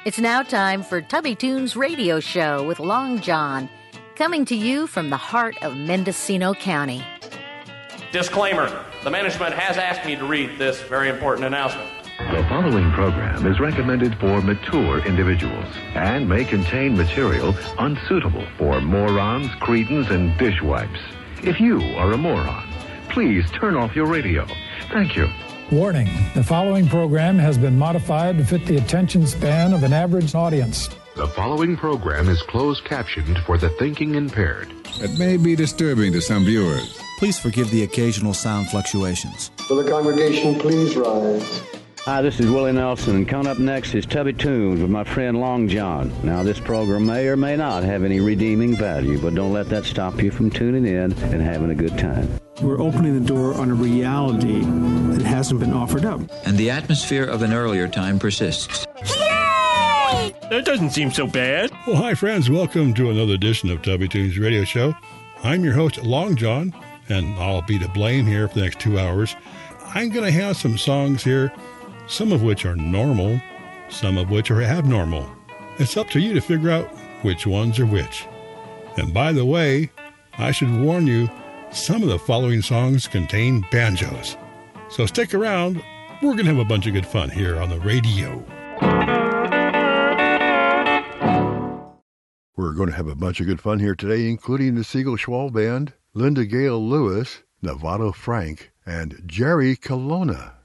It's now time for Tubby Tunes Radio Show with Long John, coming to you from the heart of Mendocino County. Disclaimer, the management has asked me to read this very important announcement. The following program is recommended for mature individuals and may contain material unsuitable for morons, cretins, and dishwipes. If you are a moron, please turn off your radio. Thank you. Warning, the following program has been modified to fit the attention span of an average audience. The following program is closed captioned for the thinking impaired. It may be disturbing to some viewers. Please forgive the occasional sound fluctuations. Will the congregation please rise? Hi, this is Willie Nelson, and coming up next is Tubby Tunes with my friend Long John. Now, this program may or may not have any redeeming value, but don't let that stop you from tuning in and having a good time. We're opening the door on a reality that hasn't been offered up. And the atmosphere of an earlier time persists. Yay! That doesn't seem so bad. Well, hi, friends. Welcome to another edition of Tubby Tunes Radio Show. I'm your host, Long John, and I'll be to blame here for the next 2 hours. I'm going to have some songs here, some of which are normal, some of which are abnormal. It's up to you to figure out which ones are which. And by the way, I should warn you, some of the following songs contain banjos. So stick around. We're going to have a bunch of good fun here on the radio. We're going to have a bunch of good fun here today, including the Siegel Schwall Band, Linda Gale Lewis, Novato Frank, and Jerry Colonna.